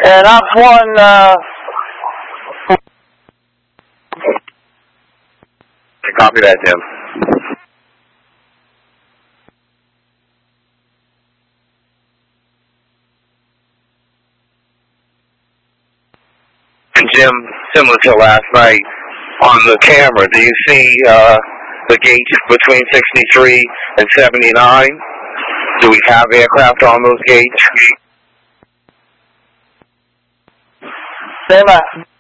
And Ops 1, copy that, Jim. And Jim, similar to last night, on the camera, do you see the gates between 63 and 79? Do we have aircraft on those gates? say that.